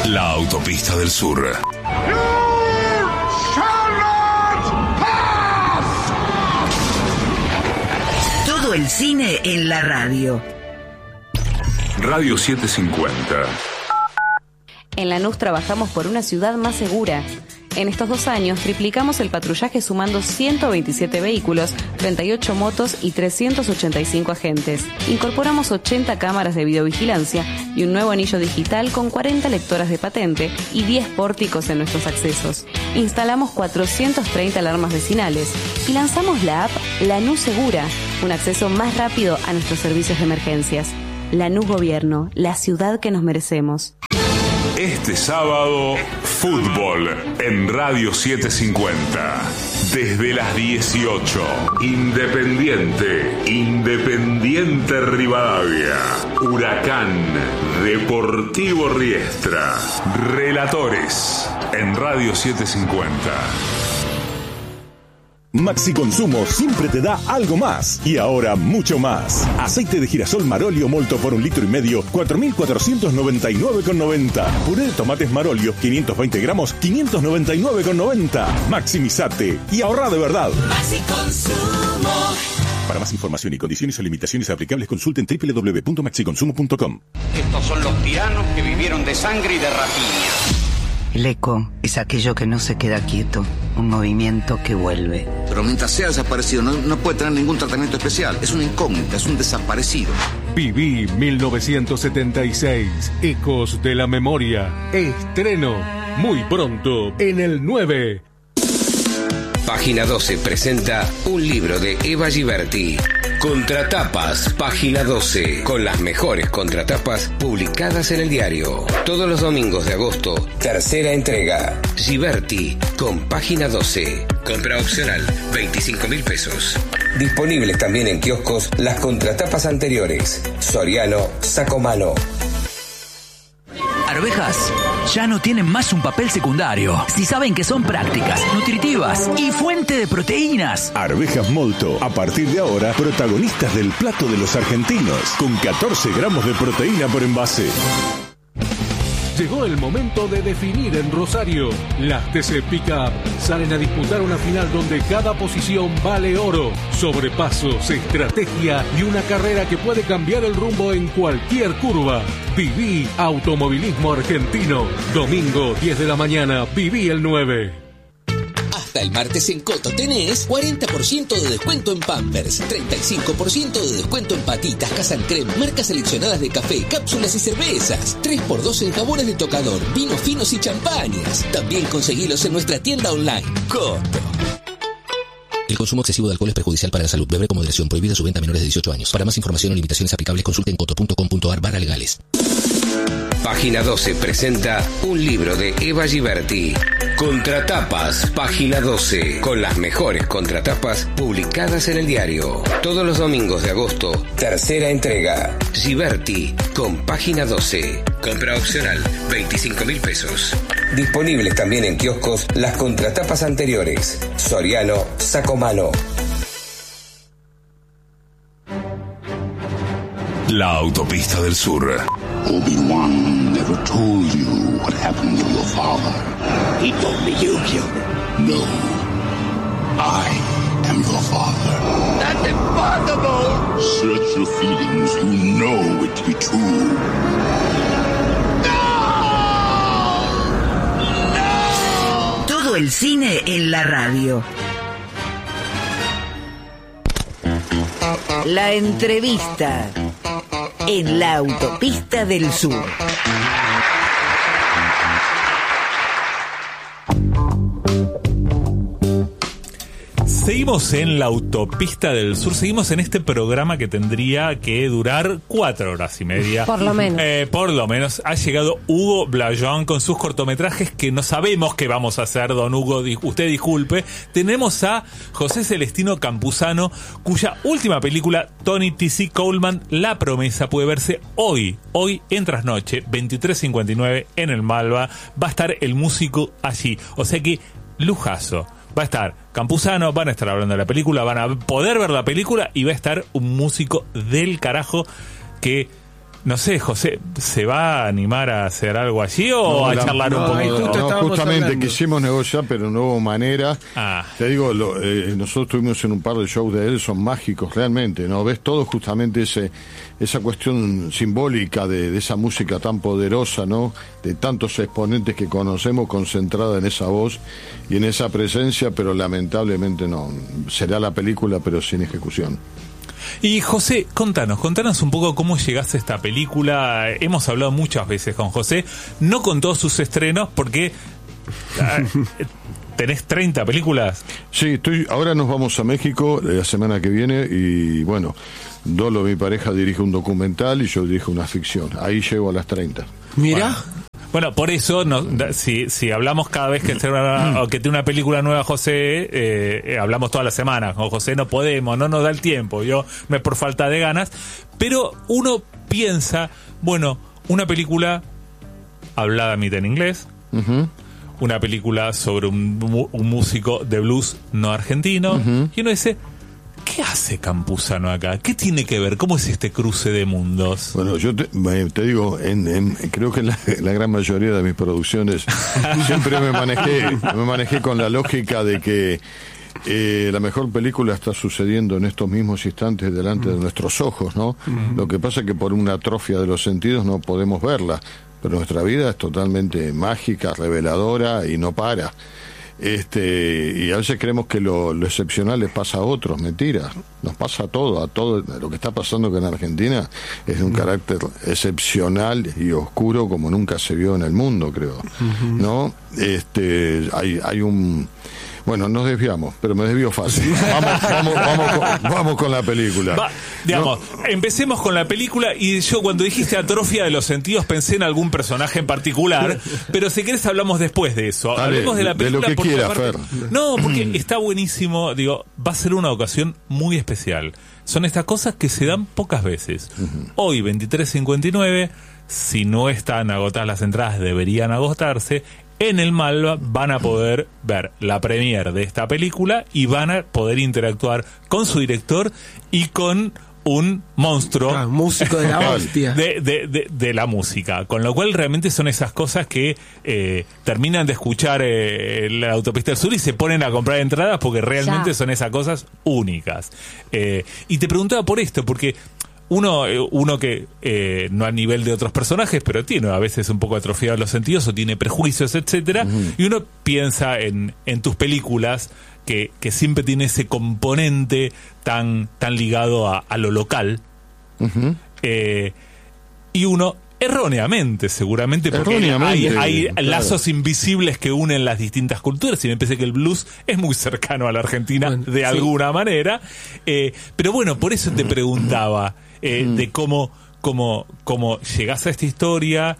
La autopista del sur. Todo el cine en la radio. Radio 750. En Lanús trabajamos por una ciudad más segura. En estos 2 años triplicamos el patrullaje sumando 127 vehículos, 38 motos y 385 agentes. Incorporamos 80 cámaras de videovigilancia y un nuevo anillo digital con 40 lectoras de patente y 10 pórticos en nuestros accesos. Instalamos 430 alarmas vecinales y lanzamos la app Lanús Segura, un acceso más rápido a nuestros servicios de emergencias. Lanús Gobierno, la ciudad que nos merecemos. Este sábado, fútbol en Radio 750. Desde las 18. Independiente Rivadavia. Huracán, Deportivo Riestra. Relatores en Radio 750. Maxi Consumo siempre te da algo más. Y ahora mucho más. Aceite de girasol Marolio Molto por 1,5 litros, 4.499,90. Puré de tomates Marolio, 520 gramos, 599,90. Maximizate y ahorra de verdad. Maxi Consumo. Para más información y condiciones o limitaciones aplicables, consulten www.maxiconsumo.com. Estos son los tiranos que vivieron de sangre y de rapiña. El eco es aquello que no se queda quieto, un movimiento que vuelve. Pero mientras sea desaparecido no puede tener ningún tratamiento especial. Es una incógnita, es un desaparecido. Viví 1976, Ecos de la Memoria. Estreno muy pronto en el 9. Página 12 presenta un libro de Eva Giberti. Contratapas, Página 12, con las mejores contratapas publicadas en el diario. Todos los domingos de agosto, tercera entrega. Giberti, con Página 12. Compra opcional, 25.000 pesos. Disponibles también en kioscos las contratapas anteriores. Soriano, Sacomano. Arvejas ya no tienen más un papel secundario. Si saben que son prácticas, nutritivas y fuente de proteínas. Arvejas Molto, a partir de ahora, protagonistas del plato de los argentinos, con 14 gramos de proteína por envase. Llegó el momento de definir en Rosario. Las TC Pickup salen a disputar una final donde cada posición vale oro. Sobrepasos, estrategia y una carrera que puede cambiar el rumbo en cualquier curva. Viví Automovilismo Argentino. Domingo, 10 de la mañana, Viví el 9. Hasta el martes en Coto tenés 40% de descuento en Pampers, 35% de descuento en patitas, Casan Creme, marcas seleccionadas de café, cápsulas y cervezas, 3x2 en jabones de tocador, vinos finos y champañas. También conseguilos en nuestra tienda online. Coto. El consumo excesivo de alcohol es perjudicial para la salud. Beber con moderación. Prohibida su venta a menores de 18 años. Para más información o limitaciones aplicables, consulten coto.com.ar/legales. Página 12 presenta un libro de Eva Giberti. Contratapas, Página 12, con las mejores contratapas publicadas en el diario. Todos los domingos de agosto, tercera entrega. Giberti, con Página 12. Compra opcional, 25.000 pesos. Disponibles también en kioscos las contratapas anteriores. Soriano, Sacomano. La autopista del sur. Obi-Wan never told you what happened to your father. He told me you killed him. No. I am your father. That's impossible! Search your feelings. You know it to be true. Todo el cine en la radio. La entrevista en la autopista del sur. Seguimos en la autopista del sur, seguimos en este programa que tendría que durar 4 horas y media. Por lo menos. Por lo menos. Ha llegado Hugo Blayón con sus cortometrajes que no sabemos qué vamos a hacer, don Hugo, usted disculpe. Tenemos a José Celestino Campuzano, cuya última película, Tony T.C. Coleman, La Promesa, puede verse hoy en Trasnoche, 23:59 en el Malva. Va a estar el músico allí, o sea que lujazo. Va a estar Campuzano, van a estar hablando de la película, van a poder ver la película y va a estar un músico del carajo que No sé, José, ¿se va a animar a hacer algo allí o a charlar un poquito? Justamente hablando. quisimos negociar, pero no hubo manera. Te digo, nosotros estuvimos en un par de shows de él, son mágicos realmente, ¿no? Ves todo justamente esa cuestión simbólica de esa música tan poderosa, ¿no? De tantos exponentes que conocemos concentrada en esa voz y en esa presencia, pero lamentablemente no. Será la película, pero sin ejecución. Y José, contanos un poco cómo llegaste a esta película. Hemos hablado muchas veces con José, no con todos sus estrenos, porque ¿tenés 30 películas? Sí, ahora nos vamos a México la semana que viene y bueno, Dolo, mi pareja, dirige un documental y yo dirijo una ficción. Ahí llego a las 30. Mira. Bueno, por eso, si hablamos cada vez que tiene una película nueva José, hablamos toda la semana. Con José no podemos, no nos da el tiempo, no es por falta de ganas. Pero uno piensa, bueno, una película hablada a mitad en inglés, una película sobre un músico de blues no argentino, y uno dice, ¿qué hace Campuzano acá? ¿Qué tiene que ver? ¿Cómo es este cruce de mundos? Bueno, yo te digo, creo que en la gran mayoría de mis producciones siempre me manejé con la lógica de que la mejor película está sucediendo en estos mismos instantes delante de nuestros ojos, ¿no? Lo que pasa es que por una atrofia de los sentidos no podemos verla, pero nuestra vida es totalmente mágica, reveladora y no para. Y a veces creemos que lo excepcional les pasa a otros. Mentira, nos pasa a todo lo que está pasando que en Argentina es de un carácter excepcional y oscuro como nunca se vio en el mundo, creo. ¿No? Hay un... Bueno, nos desviamos, pero me desvío fácil. Vamos con la película. Empecemos con la película. Y yo cuando dijiste atrofia de los sentidos pensé en algún personaje en particular, pero si querés hablamos después de eso. Dale, hablemos de la película. De lo que quiera, Fer. No, porque está buenísimo. Digo, va a ser una ocasión muy especial. Son estas cosas que se dan pocas veces. Hoy, 23:59, si no están agotadas las entradas, deberían agotarse. En el Malva van a poder ver la premiere de esta película y van a poder interactuar con su director y con un monstruo músico de la hostia de la música, con lo cual realmente son esas cosas que terminan de escuchar la Autopista del Sur y se ponen a comprar entradas porque realmente son esas cosas únicas. Y te preguntaba por esto, porque uno que no a nivel de otros personajes, pero tiene a veces un poco atrofiado los sentidos o tiene prejuicios, etcétera, y uno piensa en tus películas que siempre tiene ese componente tan ligado a lo local, y uno erróneamente, seguramente, porque hay lazos invisibles que unen las distintas culturas, y me parece que el blues es muy cercano a la Argentina de alguna manera, pero bueno, por eso te preguntaba de cómo llegás a esta historia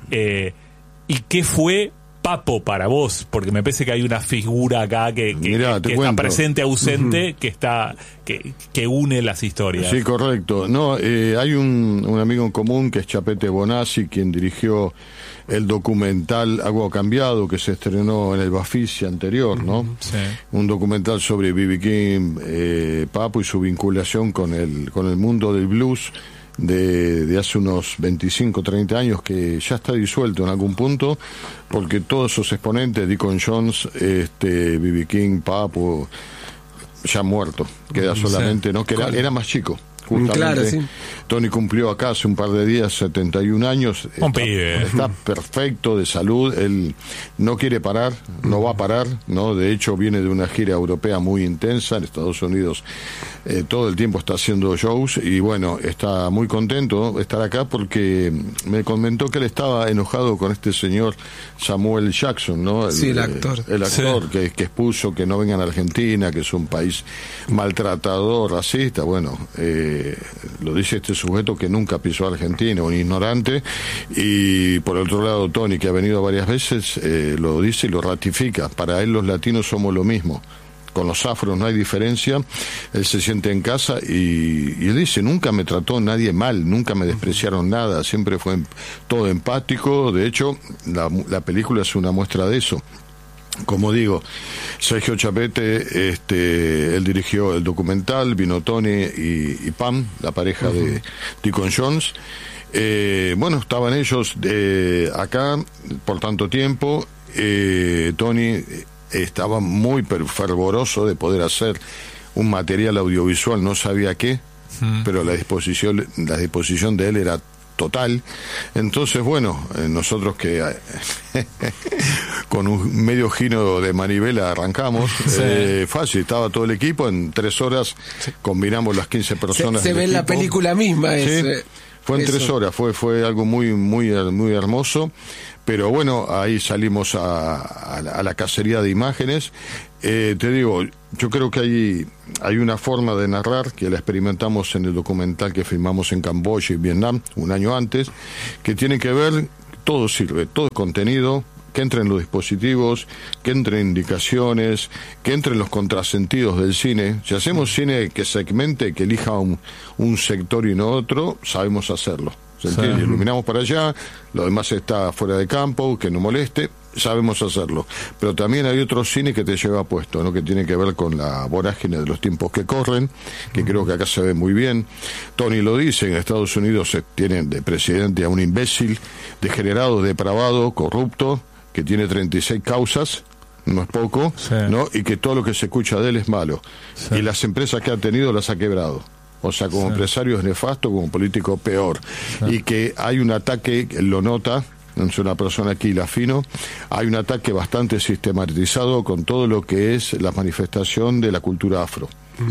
y qué fue Papo para vos, porque me parece que hay una figura acá que está presente, ausente, que une las historias. Sí, correcto. No, hay un amigo en común que es Chapete Bonazzi, quien dirigió el documental Agua Cambiado, que se estrenó en el Bafisi anterior, ¿no? Sí. Un documental sobre B.B. King, Papo y su vinculación con el mundo del blues de hace unos 25, 30 años, que ya está disuelto en algún punto, porque todos esos exponentes, Deacon Jones, B.B. King, Papo, ya muerto. Queda solamente, ¿no? Que era más chico. Justamente, claro, sí. Tony cumplió acá hace un par de días 71 años. Está perfecto de salud. Él no quiere parar, no va a parar, ¿no? De hecho, viene de una gira europea muy intensa en Estados Unidos. Todo el tiempo está haciendo shows y bueno, está muy contento de estar acá porque me comentó que él estaba enojado con este señor Samuel Jackson, ¿no? El actor. El actor que expuso que no vengan a Argentina, que es un país maltratador, racista. Bueno, lo dice este sujeto que nunca pisó a Argentina, un ignorante, y por otro lado Tony, que ha venido varias veces, lo dice y lo ratifica. Para él los latinos somos lo mismo. Con los afros no hay diferencia. Él se siente en casa y él dice, nunca me trató nadie mal, nunca me despreciaron nada, siempre fue todo empático. De hecho, la película es una muestra de eso. Como digo, Sergio Chapete, él dirigió el documental, vino Tony y Pam, la pareja de Deacon Jones, Bueno, estaban ellos acá por tanto tiempo. Tony estaba muy fervoroso de poder hacer un material audiovisual, no sabía qué, pero la disposición de él era total. Entonces, bueno, nosotros que con un medio giro de manivela arrancamos, fácil, estaba todo el equipo, en 3 horas combinamos las 15 personas. Se ve en la película misma. Fue en 3 horas, fue algo muy hermoso. Pero bueno, ahí salimos a la cacería de imágenes. Te digo, yo creo que hay una forma de narrar que la experimentamos en el documental que filmamos en Camboya y Vietnam un año antes, que tiene que ver, todo sirve, todo es contenido, que entren los dispositivos, que entren indicaciones, que entren los contrasentidos del cine. Si hacemos cine que segmente, que elija un sector y no otro, sabemos hacerlo. ¿Se entiende? Iluminamos para allá, lo demás está fuera de campo, que no moleste, sabemos hacerlo. Pero también hay otro cine que te lleva puesto, ¿no? Que tiene que ver con la vorágine de los tiempos que corren, que creo que acá se ve muy bien. Tony lo dice, en Estados Unidos se tienen de presidente a un imbécil, degenerado, depravado, corrupto, que tiene 36 causas, no es poco, ¿no? Y que todo lo que se escucha de él es malo. Y las empresas que ha tenido las ha quebrado. O sea, como empresario es nefasto, como político peor. Y que hay un ataque, él lo nota, es una persona aquí la fino, hay un ataque bastante sistematizado con todo lo que es la manifestación de la cultura afro.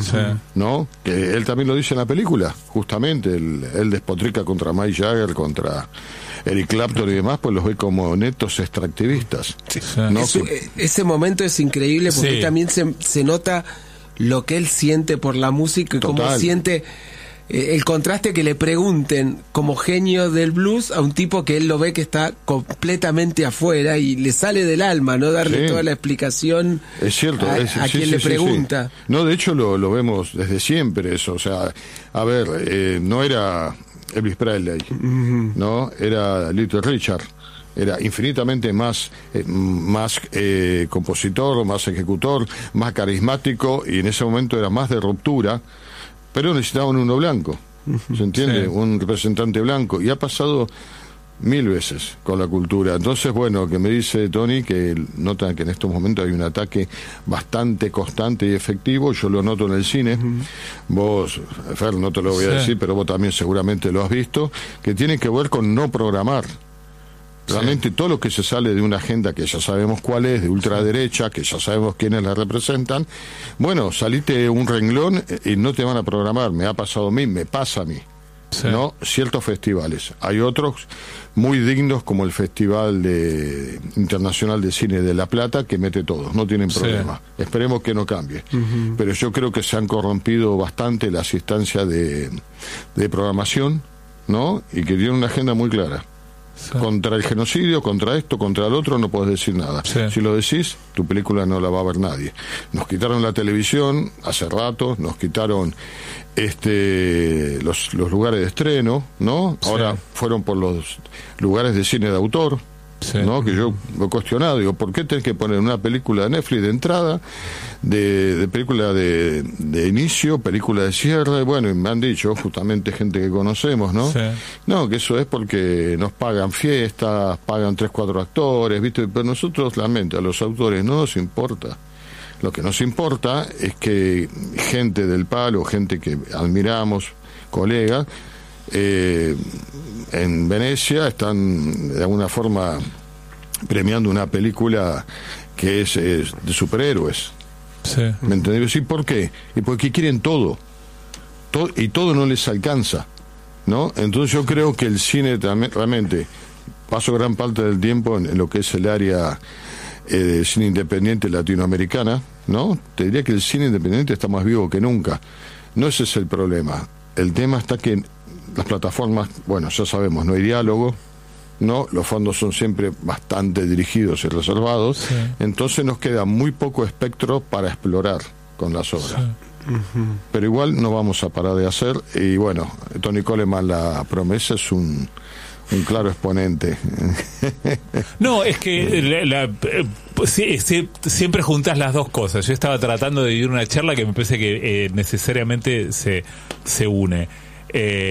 ¿No? Que él también lo dice en la película, justamente, él despotrica contra Mick Jagger, contra Eric Clapton y demás, pues los ve como netos extractivistas. ¿No? Ese momento es increíble porque también se nota lo que él siente por la música y cómo siente el contraste que le pregunten como genio del blues a un tipo que él lo ve que está completamente afuera y le sale del alma, ¿no? Darle toda la explicación es cierto, a quien le pregunta. No, de hecho lo vemos desde siempre eso, o sea, a ver, no era Elvis Presley, ¿no? Era Little Richard. Era infinitamente más compositor, más ejecutor, más carismático, y en ese momento era más de ruptura, pero necesitaban uno blanco, ¿se entiende? Un representante blanco, y ha pasado 1000 veces con la cultura. Entonces, bueno, que me dice Tony que nota que en estos momentos hay un ataque bastante constante y efectivo. Yo lo noto en el cine. Vos, Fer, no te lo voy a decir, pero vos también seguramente lo has visto, que tiene que ver con no programar. Realmente todo lo que se sale de una agenda que ya sabemos cuál es, de ultraderecha, que ya sabemos quiénes la representan, bueno, salite un renglón y no te van a programar. Me ha pasado a mí, me pasa a mí. ¿No? Ciertos festivales. Hay otros muy dignos, como el Festival Internacional de Cine de La Plata, que mete todos, no tienen problema. Esperemos que no cambie. Pero yo creo que se han corrompido bastante las instancias de programación, ¿no? Y que tienen una agenda muy clara. Contra el genocidio, contra esto, contra el otro, no puedes decir nada. Si lo decís, tu película no la va a ver nadie. Nos quitaron la televisión hace rato, nos quitaron los lugares de estreno, ¿no? Ahora fueron por los lugares de cine de autor, ¿no? Que yo lo he cuestionado, digo, ¿por qué tenés que poner una película de Netflix de entrada, de película de inicio, película de cierre? Bueno, y me han dicho justamente gente que conocemos, ¿no? No, que eso es porque nos pagan fiestas, pagan 3-4 actores, ¿viste? Pero nosotros, realmente, a los autores no nos importa. Lo que nos importa es que gente del palo, gente que admiramos, colegas, en Venecia están de alguna forma premiando una película que es de superhéroes. ¿Me entendés? ¿Y por qué? Y porque quieren todo y todo no les alcanza, ¿no? Entonces yo creo que el cine también, realmente, paso gran parte del tiempo en lo que es el área de cine independiente latinoamericana, ¿no? Te diría que el cine independiente está más vivo que nunca. No ese es el problema. El tema está que las plataformas, bueno, ya sabemos, no hay diálogo, ¿no? Los fondos son siempre bastante dirigidos y reservados, entonces nos queda muy poco espectro para explorar con las obras. Pero igual no vamos a parar de hacer, y bueno, Tony Coleman, La Promesa, es un claro exponente. No, es que siempre juntas las dos cosas. Yo estaba tratando de vivir una charla que me parece que necesariamente se une.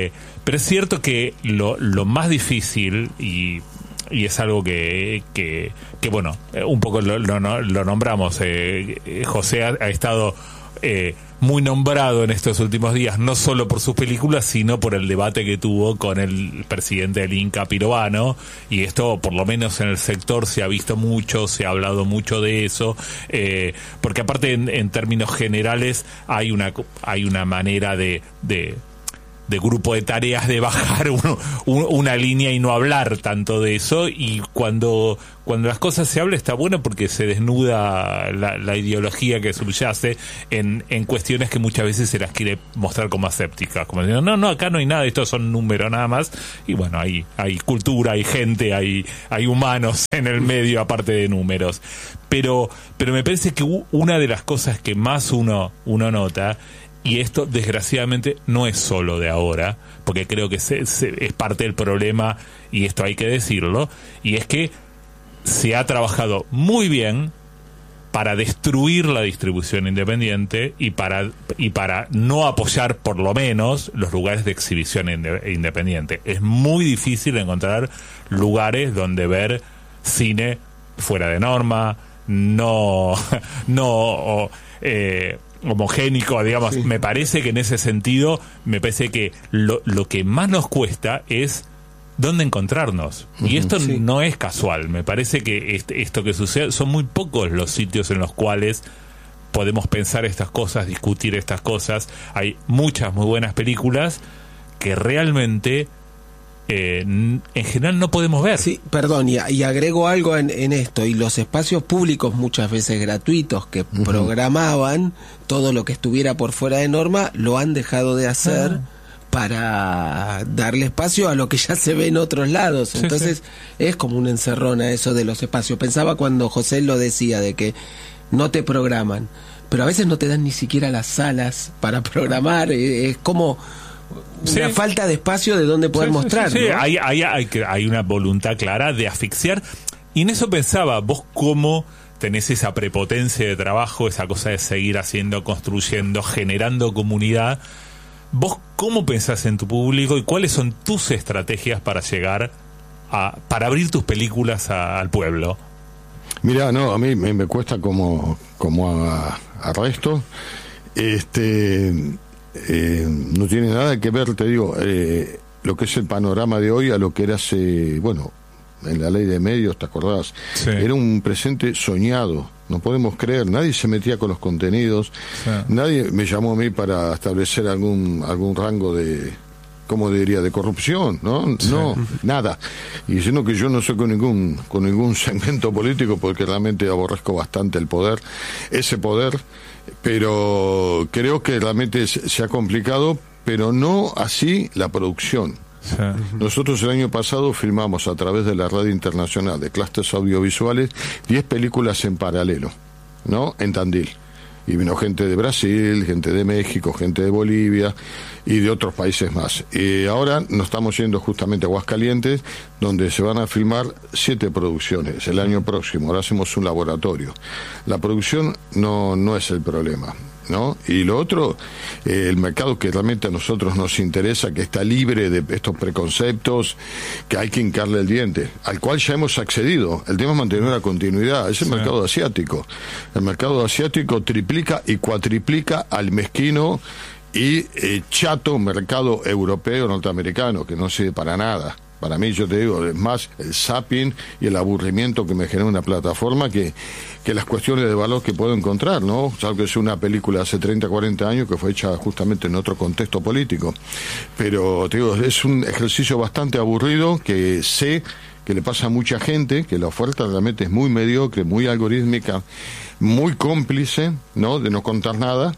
Pero es cierto que lo más difícil, y es algo que bueno, un poco lo nombramos, José ha estado muy nombrado en estos últimos días, no solo por sus películas, sino por el debate que tuvo con el presidente del Inca, Pirovano, y esto, por lo menos en el sector, se ha visto mucho, se ha hablado mucho de eso, porque aparte en términos generales hay una manera de grupo de tareas de bajar una línea y no hablar tanto de eso, y cuando las cosas se hablan está bueno porque se desnuda la ideología que subyace en cuestiones que muchas veces se las quiere mostrar como asépticas, como diciendo, no, acá no hay nada, estos son números nada más, y bueno, hay cultura, hay gente, hay humanos en el medio aparte de números, pero me parece que una de las cosas que más uno nota, y esto desgraciadamente no es solo de ahora, porque creo que es parte del problema, y esto hay que decirlo, y es que se ha trabajado muy bien para destruir la distribución independiente y para no apoyar por lo menos los lugares de exhibición independiente. Es muy difícil encontrar lugares donde ver cine fuera de norma, homogénico, digamos. Sí. Me parece que en ese sentido, me parece que lo que más nos cuesta es dónde encontrarnos. Y esto no es casual. Me parece que esto que sucede, son muy pocos los sitios en los cuales podemos pensar estas cosas, discutir estas cosas. Hay muchas muy buenas películas que realmente en general no podemos ver. Sí, perdón, y agrego algo en esto, y los espacios públicos muchas veces gratuitos que programaban todo lo que estuviera por fuera de norma, lo han dejado de hacer para darle espacio a lo que ya se ve en otros lados. Entonces es como una encerrona eso de los espacios. Pensaba cuando José lo decía de que no te programan, pero a veces no te dan ni siquiera las salas para programar, es como una falta de espacio de donde poder mostrar. Sí, ¿no? Hay una voluntad clara de asfixiar, y en eso pensaba, vos cómo tenés esa prepotencia de trabajo, esa cosa de seguir haciendo, construyendo, generando comunidad. ¿Vos cómo pensás en tu público y cuáles son tus estrategias para llegar para abrir tus películas al pueblo? Mira, no, a mí me cuesta como a resto. No tiene nada que ver, te digo, lo que es el panorama de hoy a lo que era hace, bueno, en la ley de medios, ¿te acordás? Sí. Era un presente soñado, no podemos creer, nadie se metía con los contenidos, nadie me llamó a mí para establecer algún rango de, ¿cómo diría?, de corrupción, ¿no? No, nada. Y diciendo que yo no soy con ningún segmento político, porque realmente aborrezco bastante el poder, ese poder, pero creo que realmente se ha complicado, pero no así la producción. Nosotros el año pasado filmamos a través de la Red Internacional de Clústeres Audiovisuales 10 películas en paralelo, ¿no?, en Tandil. Y vino gente de Brasil, gente de México, gente de Bolivia y de otros países más. Y ahora nos estamos yendo justamente a Aguascalientes, donde se van a filmar 7 producciones el año próximo. Ahora hacemos un laboratorio. La producción no es el problema, ¿no? Y lo otro, el mercado que realmente a nosotros nos interesa, que está libre de estos preconceptos, que hay que hincarle el diente, al cual ya hemos accedido. El tema es mantener la continuidad, es el mercado asiático. El mercado asiático triplica y cuatriplica al mezquino y chato mercado europeo norteamericano, que no sirve para nada. Para mí, yo te digo, es más el zapping y el aburrimiento que me genera una plataforma que las cuestiones de valor que puedo encontrar, ¿no? Salvo que es una película hace 30, 40 años que fue hecha justamente en otro contexto político. Pero, te digo, es un ejercicio bastante aburrido que sé que le pasa a mucha gente, que la oferta realmente es muy mediocre, muy algorítmica, muy cómplice, ¿no?, de no contar nada.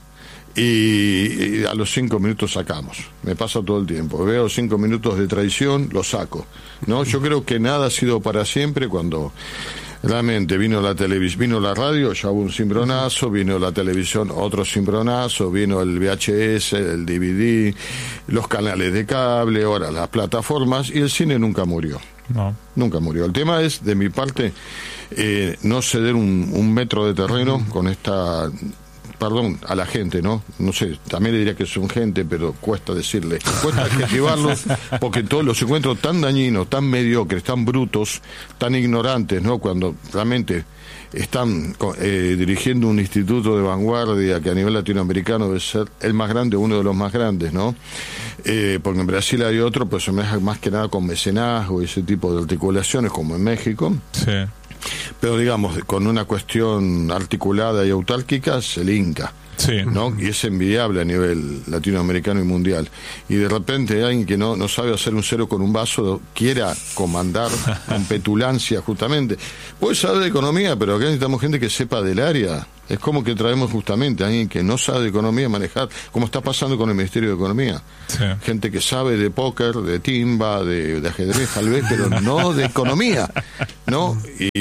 Y a los 5 minutos sacamos. Me pasa todo el tiempo. Veo 5 minutos de traición, lo saco, ¿no? Yo creo que nada ha sido para siempre. Cuando realmente vino la vino la radio, ya hubo un cimbronazo, vino la televisión, otro cimbronazo, vino el VHS, el DVD, los canales de cable, ahora las plataformas, y el cine nunca murió. No. Nunca murió. El tema es, de mi parte, no ceder un metro de terreno con esta perdón, a la gente, ¿no? No sé, también le diría que son gente, pero cuesta decirle, cuesta adjetivarlos, porque todos los encuentro tan dañinos, tan mediocres, tan brutos, tan ignorantes, ¿no? Cuando realmente están dirigiendo un instituto de vanguardia que a nivel latinoamericano debe ser el más grande, uno de los más grandes, ¿no? Porque en Brasil hay otro, pues más que nada con mecenazgo y ese tipo de articulaciones, como en México. Sí. Pero digamos, con una cuestión articulada y autárquica, es el Inca. Sí. ¿No? Y es envidiable a nivel latinoamericano y mundial. Y de repente alguien que no sabe hacer un cero con un vaso quiera comandar con petulancia justamente. Puede saber de economía, pero acá necesitamos gente que sepa del área. Es como que traemos justamente a alguien que no sabe de economía manejar, como está pasando con el Ministerio de Economía. Sí. Gente que sabe de póker, de timba, de ajedrez tal vez, pero no de economía, ¿no?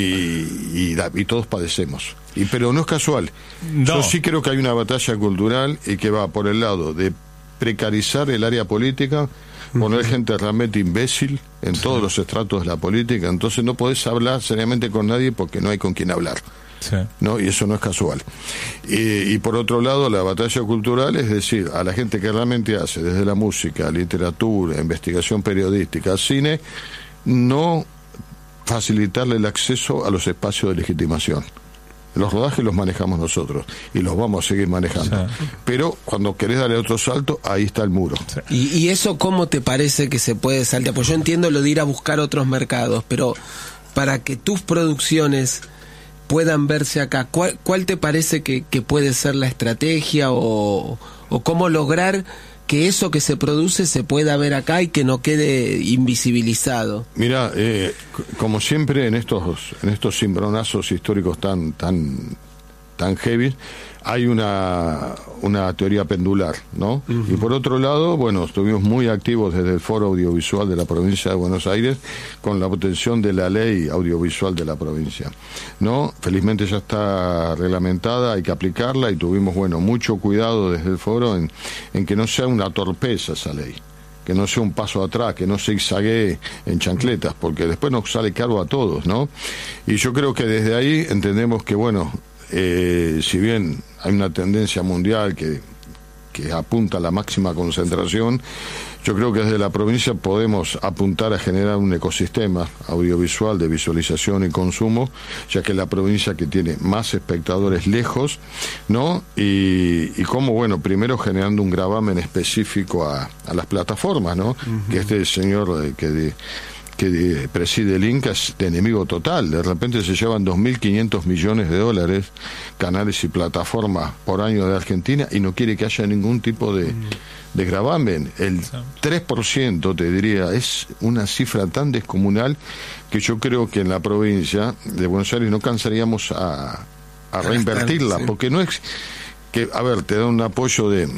Y todos padecemos. Pero no es casual. No. Yo sí creo que hay una batalla cultural y que va por el lado de precarizar el área política, poner gente realmente imbécil en todos los estratos de la política. Entonces no podés hablar seriamente con nadie porque no hay con quien hablar. Sí. ¿No? Y eso no es casual. Y por otro lado, la batalla cultural, es decir, a la gente que realmente hace, desde la música, literatura, investigación periodística, cine, no facilitarle el acceso a los espacios de legitimación. Los rodajes los manejamos nosotros y los vamos a seguir manejando. Sí. Pero cuando querés darle otro salto, ahí está el muro. Sí. ¿Y eso cómo te parece que se puede saltar? Pues yo entiendo lo de ir a buscar otros mercados, pero para que tus producciones puedan verse acá, ¿cuál te parece que puede ser la estrategia o cómo lograr que eso que se produce se pueda ver acá y que no quede invisibilizado? Mira, como siempre en estos cimbronazos históricos tan heavy, hay una teoría pendular, ¿no? Uh-huh. Y por otro lado, bueno, estuvimos muy activos desde el Foro Audiovisual de la Provincia de Buenos Aires con la obtención de la ley audiovisual de la provincia, ¿no? Felizmente ya está reglamentada, hay que aplicarla y tuvimos, bueno, mucho cuidado desde el Foro en que no sea una torpeza esa ley, que no sea un paso atrás, que no se zigzaguee en chancletas, porque después nos sale caro a todos, ¿no? Y yo creo que desde ahí entendemos que, bueno, si bien hay una tendencia mundial que apunta a la máxima concentración, yo creo que desde la provincia podemos apuntar a generar un ecosistema audiovisual de visualización y consumo, ya que es la provincia que tiene más espectadores lejos, ¿no? Y como, bueno, primero generando un gravamen específico a las plataformas, ¿no? Uh-huh. Que este señor que preside el Inca es de enemigo total. De repente se llevan 2.500 millones de dólares canales y plataformas por año de Argentina y no quiere que haya ningún tipo de gravamen. El 3%, te diría, es una cifra tan descomunal que yo creo que en la provincia de Buenos Aires no cansaríamos a reinvertirla, sí. Porque no es que, a ver, te da un apoyo de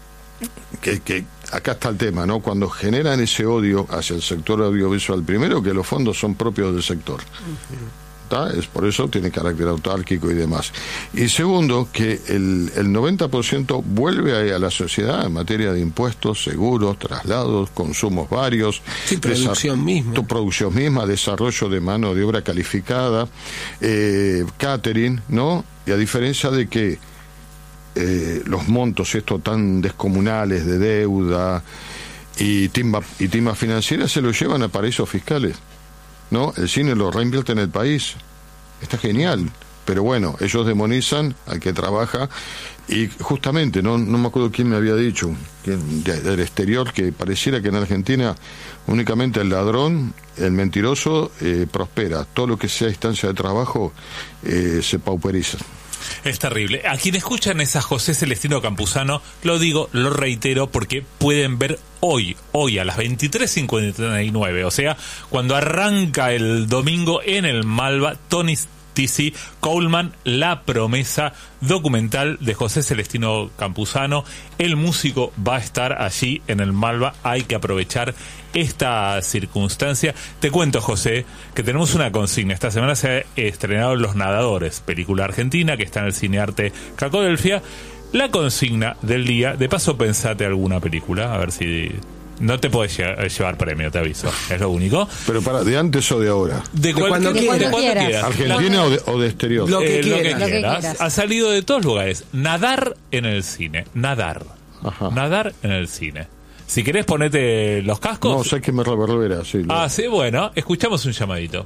que acá está el tema, ¿no? Cuando generan ese odio hacia el sector audiovisual, primero que los fondos son propios del sector. ¿Tá? Es por eso tiene carácter autárquico y demás. Y segundo, que el 90% vuelve a la sociedad en materia de impuestos, seguros, traslados, consumos varios. Sí, producción misma. Tu producción misma, desarrollo de mano de obra calificada, catering, ¿no? Y a diferencia de que los montos estos tan descomunales de deuda y timba financiera se lo llevan a paraísos fiscales, ¿no? El cine lo reinvierte en el país, está genial, pero bueno, ellos demonizan al que trabaja y justamente, no me acuerdo quién me había dicho del exterior, que pareciera que en Argentina únicamente el ladrón, el mentiroso prospera, todo lo que sea instancia de trabajo se pauperiza. Es terrible. A quien escuchan es a José Celestino Campuzano, lo digo, lo reitero, porque pueden ver hoy a las 23:59, o sea, cuando arranca el domingo en el Malva, Tony TC Coleman, La Promesa, documental de José Celestino Campuzano. El músico va a estar allí en el Malva, hay que aprovechar esta circunstancia. Te cuento, José, que tenemos una consigna. Esta semana se ha estrenado Los Nadadores, película argentina que está en el Cinearte Cacodelfia. La consigna del día, de paso pensate alguna película, a ver si No te podés llevar premio, te aviso. Es lo único. Pero ¿de antes o de ahora? De cuando quieras. ¿Argentina o de exterior? Lo que quieras. Ha salido de todos lugares. Nadar en el cine. Nadar en el cine. Si querés ponete los cascos. No, sé que me reverbera. Sí, sí, bueno. Escuchamos un llamadito.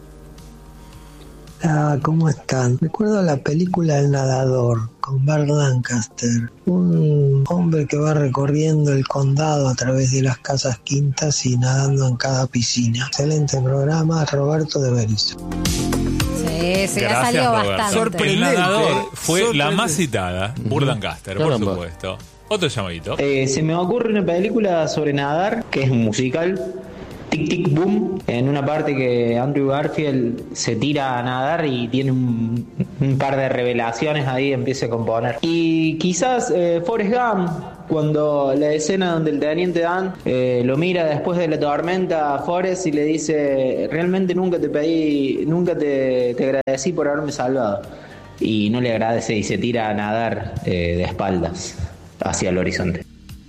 ¿Cómo están? Recuerdo la película El Nadador con Burt Lancaster, un hombre que va recorriendo el condado a través de las casas quintas y nadando en cada piscina. Excelente programa, Roberto de Berizo. Sí, ya salió bastante. El Nadador fue la más citada, Burt Lancaster, por supuesto. Otro llamadito. Se me ocurre una película sobre nadar, que es un musical. Tic Tic Boom, en una parte que Andrew Garfield se tira a nadar y tiene un par de revelaciones ahí, empieza a componer. Y quizás Forrest Gump, cuando la escena donde el teniente Dan lo mira después de la tormenta a Forrest y le dice: realmente nunca te agradecí por haberme salvado. Y no le agradece y se tira a nadar de espaldas hacia el horizonte.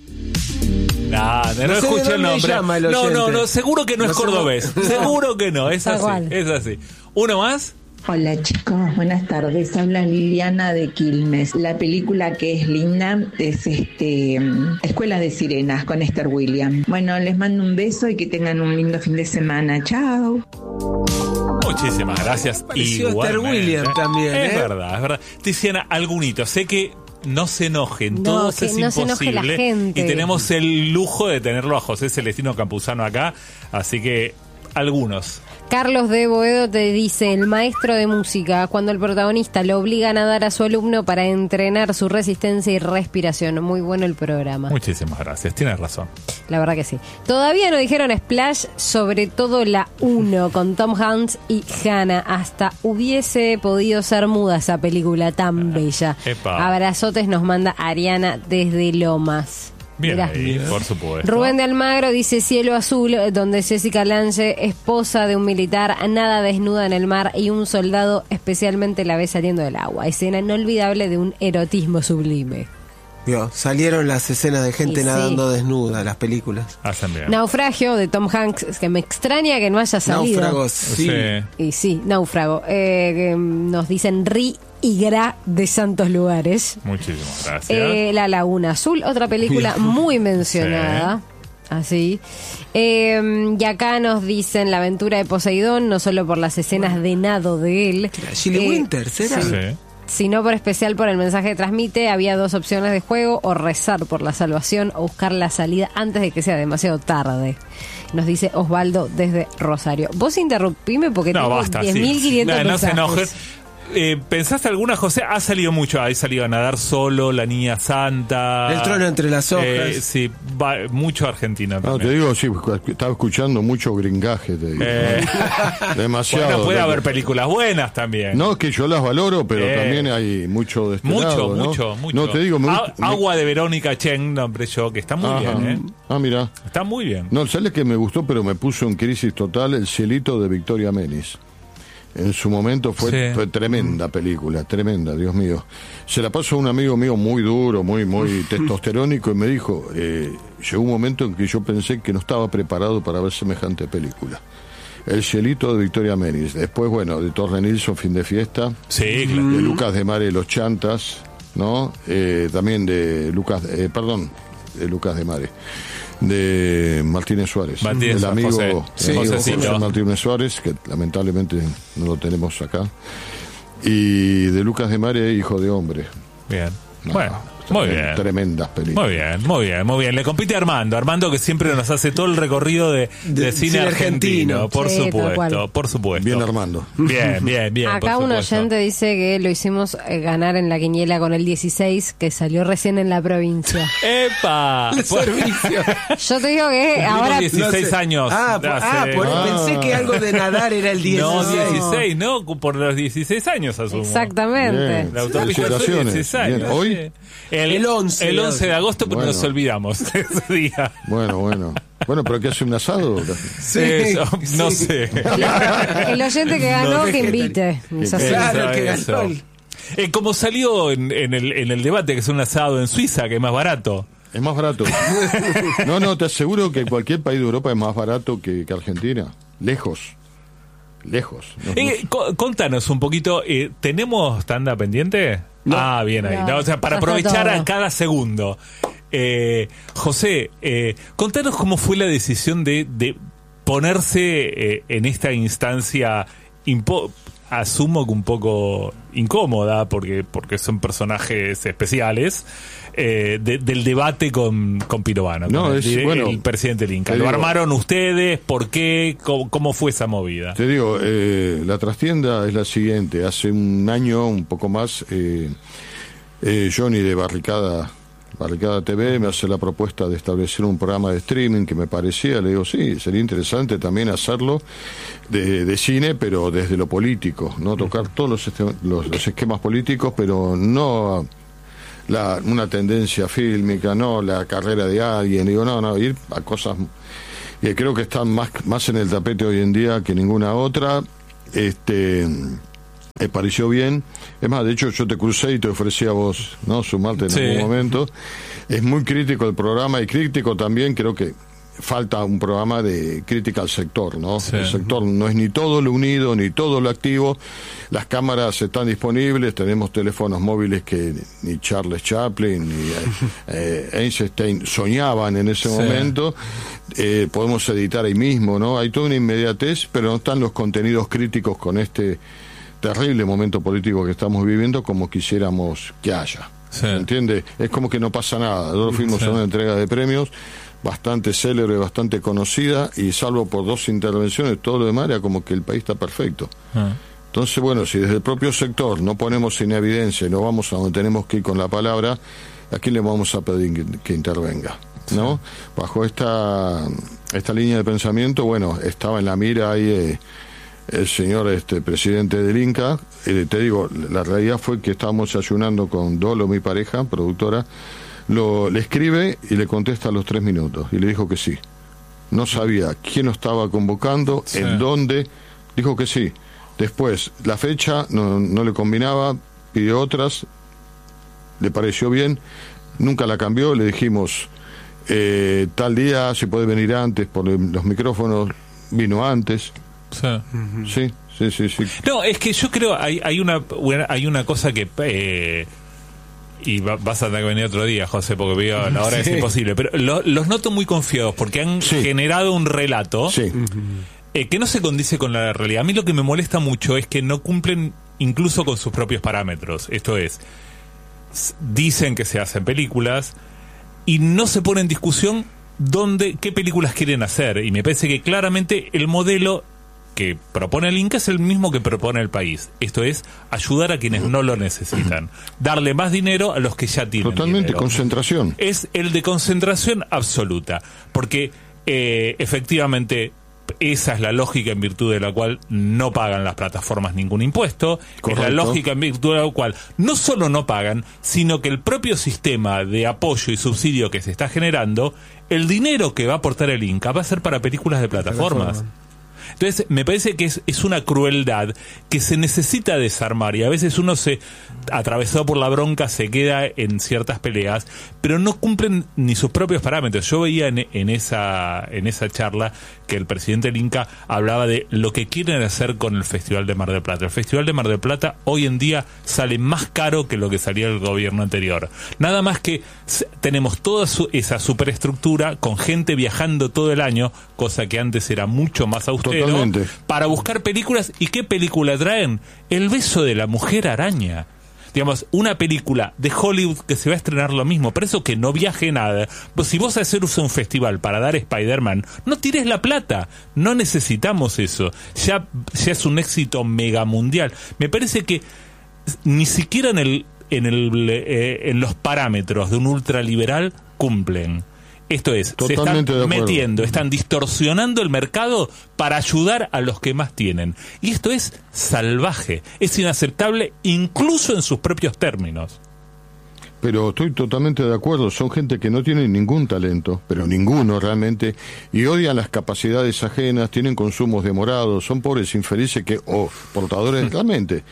No escuché el nombre. No, seguro que no es cordobés. Seguro que no, es así. ¿Uno más? Hola chicos, buenas tardes. Habla Liliana de Quilmes. La película que es linda es Escuela de Sirenas con Esther Williams. Bueno, les mando un beso y que tengan un lindo fin de semana. Chao. Muchísimas gracias. Esther Williams también. Es verdad. Tiziana, algunito. Sé que no se enojen, todos es no imposible. Se enoje la gente. Y tenemos el lujo de tenerlo a José Celestino Campuzano acá, así que algunos. Carlos de Boedo te dice: el maestro de música, cuando el protagonista lo obliga a nadar a su alumno para entrenar su resistencia y respiración. Muy bueno el programa. Muchísimas gracias, tienes razón. La verdad que sí. Todavía no dijeron Splash, sobre todo la 1 con Tom Hanks y Hannah. Hasta hubiese podido ser muda esa película tan bella. Abrazotes nos manda Ariana desde Lomas. Bien ahí, por supuesto. Rubén de Almagro dice: Cielo Azul, donde Jessica Lange, esposa de un militar, nada desnuda en el mar y un soldado especialmente la ve saliendo del agua. Escena inolvidable de un erotismo sublime. Salieron las escenas de gente nadando desnuda, las películas. Naufragio de Tom Hanks, que me extraña que no haya salido. Náufragos, sí. Y sí, Náufrago. Nos dicen Ri y Gra de Santos Lugares. Muchísimas gracias. La Laguna Azul, otra película muy mencionada. Así. Y acá nos dicen La aventura de Poseidón, no solo por las escenas de nado de él. Gilly Winters, ¿era? Sí. Sino por especial por el mensaje que transmite. Había dos opciones de juego: o rezar por la salvación o buscar la salida antes de que sea demasiado tarde. Nos dice Osvaldo desde Rosario. Vos interrumpime porque tengo 10.500 mensajes. No se enojen. ¿Pensaste alguna, José? Ha salido mucho. Ha salido a nadar solo, La Niña Santa, El trono entre las hojas. Sí, mucho argentino también. Te digo, sí, estaba escuchando mucho gringaje, te digo. Demasiado. Bueno, puede haber películas buenas también. No, es que yo las valoro, pero también hay mucho de este lado, ¿no? Mucho. No, te digo, Agua de Verónica Chen, nombre yo, que está muy bien, mira. Está muy bien. No, ¿sabes que me gustó, pero me puso en crisis total? El Cielito de Victoria Menis. En su momento fue tremenda película, tremenda, Dios mío. Se la pasó a un amigo mío muy duro, muy testosterónico, y me dijo, llegó un momento en que yo pensé que no estaba preparado para ver semejante película. El Cielito de Victoria Menis. Después, bueno, de Torre Nilsson, Fin de Fiesta. Sí, claro. De Lucas de Mare, Los Chantas, ¿no? También de Lucas de Mare. De Martínez Suárez, el amigo José Martínez Suárez, que lamentablemente no lo tenemos acá, y de Lucas de Mare, Hijo de Hombre. Bien. Bueno, muy bien. Tremendas películas. Muy bien. Le compite a Armando que siempre nos hace todo el recorrido de cine argentino. Por supuesto. Bien, Armando. Bien. Acá un oyente dice que lo hicimos ganar en la quiniela con el 16, que salió recién en la provincia. ¡Epa! Servicio. Yo te digo que ahora 16 años. Pensé que algo de nadar era el 16. No, 16, no, por los 16 años asumo. Exactamente. Bien. La autopista de 16 años. Bien. Hoy el 11 de agosto, pero nos olvidamos ese día. Bueno, pero ¿qué hace un asado? Sí. No sé. El oyente que ganó, que invite. Claro, que ganó. Como salió en el debate, que es un asado en Suiza, que es más barato. Es más barato. No, te aseguro que cualquier país de Europa es más barato que Argentina. Lejos. Contanos un poquito, ¿tenemos tanda pendiente? No. Bien ahí. No, o sea, para aprovechar a cada segundo. José, contanos cómo fue la decisión de ponerse en esta instancia, asumo que un poco incómoda, porque son personajes especiales, del debate con Pirovano, el presidente del Inca. ¿Lo armaron ustedes? ¿Por qué? ¿Cómo fue esa movida? Te digo, la trastienda es la siguiente. Hace un año, un poco más, Johnny de Barricada TV me hace la propuesta de establecer un programa de streaming que me parecía, le digo, sí, sería interesante también hacerlo de cine, pero desde lo político, no tocar todos los esquemas políticos, pero no una tendencia fílmica, no la carrera de alguien, digo, no, ir a cosas que creo que están más en el tapete hoy en día que ninguna otra. Me pareció bien. Es más, de hecho yo te crucé y te ofrecí a vos, ¿no?, sumarte en algún momento. Es muy crítico el programa, y crítico también, creo que falta un programa de crítica al sector, ¿no? Sí. El sector no es ni todo lo unido, ni todo lo activo. Las cámaras están disponibles, tenemos teléfonos móviles que ni Charles Chaplin ni Einstein soñaban en ese momento. Podemos editar ahí mismo, ¿no? Hay toda una inmediatez, pero no están los contenidos críticos con este terrible momento político que estamos viviendo como quisiéramos que haya. ¿Entiende? Es como que no pasa nada. Nosotros fuimos a una entrega de premios bastante célebre, bastante conocida, y salvo por 2 intervenciones, todo lo demás era como que el país está perfecto. Entonces, bueno, si desde el propio sector no ponemos en evidencia y no vamos a donde tenemos que ir con la palabra, ¿a quién le vamos a pedir que intervenga? ¿No? Bajo esta línea de pensamiento, bueno, estaba en la mira ahí el señor presidente del Inca. Te digo, la realidad fue que estábamos ayunando con Dolo, mi pareja, productora. Le escribe y le contesta a los 3 minutos y le dijo que sí. No sabía quién lo estaba convocando, en dónde, dijo que sí. Después, la fecha no le combinaba, pidió otras, le pareció bien, nunca la cambió, le dijimos tal día, si puede venir antes por los micrófonos, vino antes. Sí. No, es que yo creo hay una cosa que y vas a tener que venir otro día, José, porque veo la hora es imposible, pero los noto muy confiados porque han generado un relato que no se condice con la realidad. A mí lo que me molesta mucho es que no cumplen incluso con sus propios parámetros. Esto es, dicen que se hacen películas y no se pone en discusión qué películas quieren hacer, y me parece que claramente el modelo que propone el Inca es el mismo que propone el país. Esto es, ayudar a quienes no lo necesitan, darle más dinero a los que ya tienen totalmente dinero. Concentración. Es el de concentración absoluta, porque efectivamente esa es la lógica en virtud de la cual no pagan las plataformas ningún impuesto. Correcto. Es la lógica en virtud de la cual no solo no pagan, sino que el propio sistema de apoyo y subsidio que se está generando, el dinero que va a aportar el Inca va a ser para películas de plataformas. Entonces me parece que es una crueldad que se necesita desarmar, y a veces uno atravesado por la bronca, se queda en ciertas peleas, pero no cumplen ni sus propios parámetros. Yo veía en esa charla que el presidente del Inca hablaba de lo que quieren hacer con el Festival de Mar del Plata. El Festival de Mar del Plata hoy en día sale más caro que lo que salía el gobierno anterior. Nada más que tenemos toda esa superestructura con gente viajando todo el año, cosa que antes era mucho más austero. Totalmente. Para buscar películas. ¿Y qué película traen? El beso de la mujer araña. Digamos, una película de Hollywood que se va a estrenar lo mismo, pero eso que no viaje nada. Pues si vos haces un festival para dar Spider-Man, no tires la plata. No necesitamos eso. Ya es un éxito mega mundial. Me parece que ni siquiera en los parámetros de un ultraliberal cumplen. Esto es, totalmente se están metiendo, están distorsionando el mercado para ayudar a los que más tienen. Y esto es salvaje, es inaceptable incluso en sus propios términos. Pero estoy totalmente de acuerdo, son gente que no tiene ningún talento, pero ninguno realmente, y odian las capacidades ajenas, tienen consumos demorados, son pobres infelices portadores realmente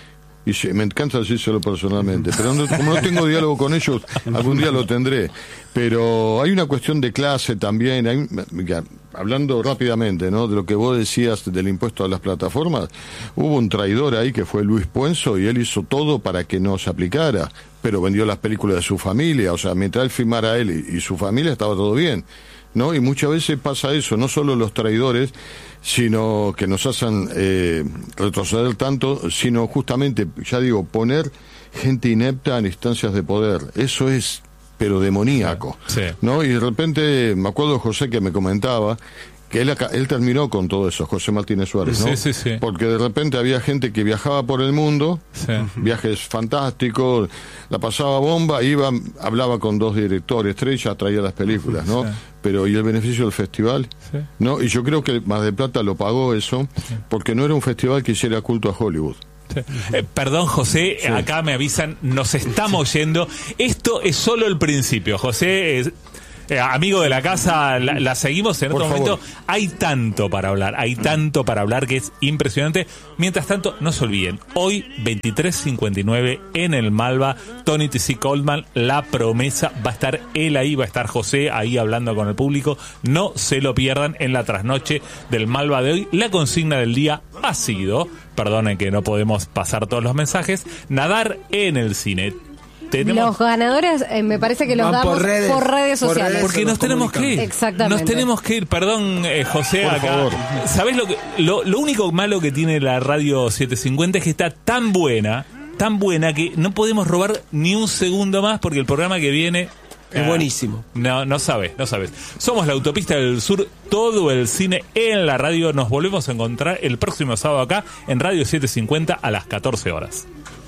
Y me encanta decírselo personalmente, pero como no tengo diálogo con ellos, algún día lo tendré. Pero hay una cuestión de clase también, hablando rápidamente, ¿no?, de lo que vos decías del impuesto a las plataformas. Hubo un traidor ahí que fue Luis Puenzo y él hizo todo para que no se aplicara, pero vendió las películas de su familia, o sea, mientras él filmara él y su familia estaba todo bien, ¿no? Y muchas veces pasa eso, no solo los traidores, sino que nos hacen retroceder tanto, sino justamente, ya digo, poner gente inepta en instancias de poder. Eso es, pero demoníaco, sí. ¿No? Y de repente, me acuerdo de José que me comentaba que él terminó con todo eso, José Martínez Suárez, ¿no? Sí. Porque de repente había gente que viajaba por el mundo, sí, viajes fantásticos, la pasaba bomba, hablaba con 2 directores, 3, ya traía las películas, ¿no? Sí. Pero ¿y el beneficio del festival? Sí. ¿No? Y yo creo que Mar del Plata lo pagó eso, sí, porque no era un festival que hiciera culto a Hollywood. Sí. Perdón, José, sí, acá me avisan, nos estamos yendo. Esto es solo el principio, José. Amigo de la casa, la seguimos en otro momento. Hay tanto para hablar que es impresionante. Mientras tanto, no se olviden, hoy 23:59 en el Malva, Tony T.C. Coleman, La Promesa, va a estar él ahí, va a estar José ahí hablando con el público. No se lo pierdan en la trasnoche del Malva de hoy. La consigna del día ha sido, perdonen que no podemos pasar todos los mensajes, nadar en el cine. Los ganadores me parece que los damos por redes sociales. Porque nos tenemos que ir. Exactamente. Nos tenemos que ir. Perdón, José, por acá. Favor. ¿Sabés lo único malo que tiene la radio 750 es que está tan buena que no podemos robar ni un segundo más porque el programa que viene es buenísimo. No sabes. Somos La Autopista del Sur, todo el cine en la radio. Nos volvemos a encontrar el próximo sábado acá en Radio 750 a las 14 horas.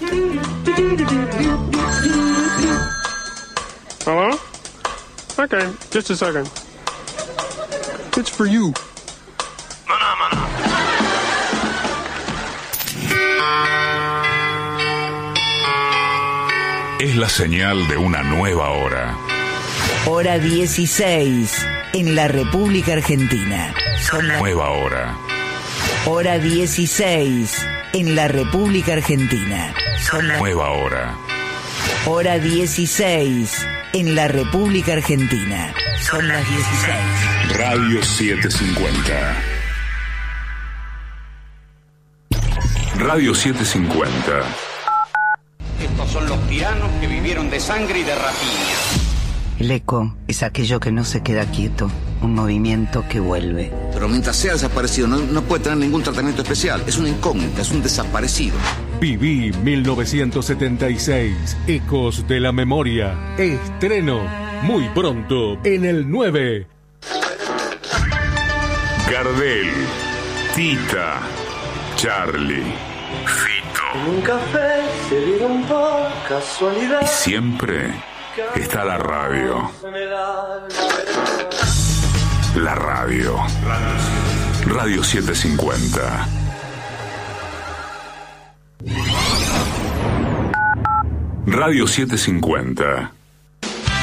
Hello? Okay, just a second. It's for you. Es la señal de una nueva hora. Hora 16 en la República Argentina. Nueva hora. Hora 16 en la República Argentina. Nueva hora. Hora 16 en la República Argentina. Son las 16. Radio 750. Radio 750. Estos son los tiranos que vivieron de sangre y de rapiña. El eco es aquello que no se queda quieto, un movimiento que vuelve. Pero mientras sea desaparecido no puede tener ningún tratamiento especial. Es una incógnita, es un desaparecido. Viví 1976, Ecos de la Memoria. Estreno muy pronto en el 9. Gardel, Tita, Charlie, Fito. En un café se vieron por casualidad. Y siempre está la radio. La radio. Radio 750. Radio 750.